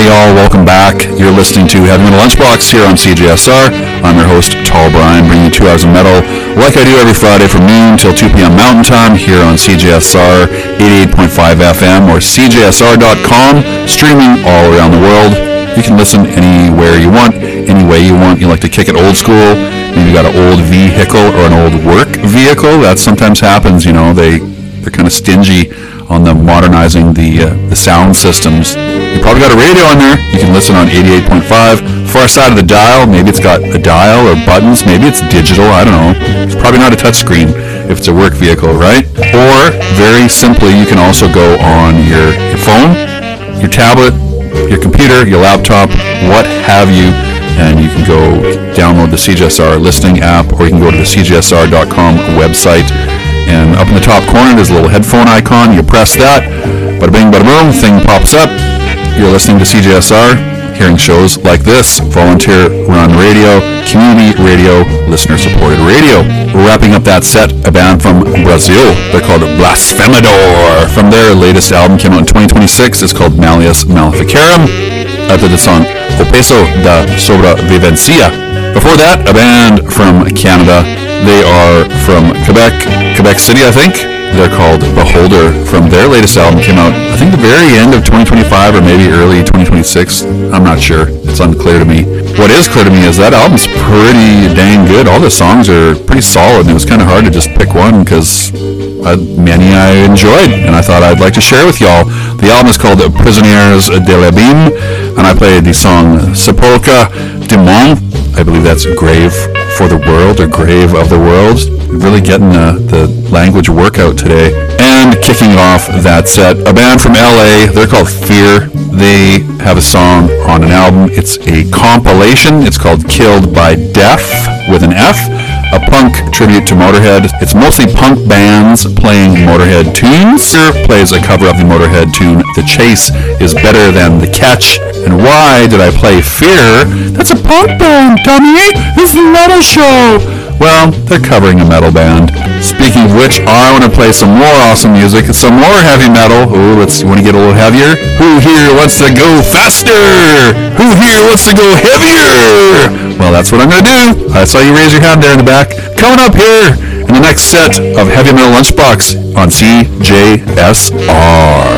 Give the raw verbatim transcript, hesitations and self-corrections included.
y'all, welcome back. You're listening to Heavy Metal Lunchbox here on C J S R. I'm your host, Tall Brian, bringing you two hours of metal like I do every Friday from noon till two p.m. Mountain Time here on C J S R eighty-eight point five F M or C J S R dot com, streaming all around the world. You can listen anywhere you want, any way you want. You like to kick it old school, maybe you got an old vehicle or an old work vehicle. That sometimes happens, you know, they, they're kind of stingy on the modernizing the uh, the sound systems. You probably got a radio on there. You can listen on eighty-eight point five. Far side of the dial, maybe it's got a dial or buttons. Maybe it's digital. I don't know. It's probably not a touch screen if it's a work vehicle, right? Or very simply, you can also go on your, your phone, your tablet, your computer, your laptop, what have you, and you can go download the C J S R listening app, or you can go to the C J S R dot com website. And up in the top corner, there's a little headphone icon. You press that, bada bing, bada boom, thing pops up. You're listening to C J S R, hearing shows like this, volunteer-run radio, community radio, listener-supported radio. We're wrapping up that set, a band from Brazil. They're called Blasphemedor. From their latest album, came out in twenty twenty-six. It's called Malleus Maleficarum. After the song O Peso da Sobrevivencia. Before that, a band from Canada. They are from Quebec, Quebec City, I think. They're called Beholder. From their latest album, came out, I think, the very end of twenty twenty-five or maybe early twenty twenty-six. I'm not sure. It's unclear to me. What is clear to me is that album's pretty dang good. All the songs are pretty solid, and it was kind of hard to just pick one because many I enjoyed, and I thought I'd like to share with y'all. The album is called Prisonniers de l'Abîme, and I played the song Sepulchre du Monde. I believe that's Grave for the World or Grave of the World. Really getting uh, the language workout today. And kicking off that set, a band from L A. They're called Fear. They have a song on an album. It's a compilation. It's called Killed by Death with an F. A punk tribute to Motorhead. It's mostly punk bands playing Motorhead tunes. Fear plays a cover of the Motorhead tune The Chase is Better Than the Catch. And why did I play Fear? That's a punk band, Tommy. This is a metal show. Well, they're covering a metal band. Speaking of which, I want to play some more awesome music, some more heavy metal. Ooh, let's, you want to get a little heavier? Who here wants to go faster? Who here wants to go heavier? Well, that's what I'm going to do. I saw you raise your hand there in the back. Coming up here in the next set of Heavy Metal Lunchbox on C J S R.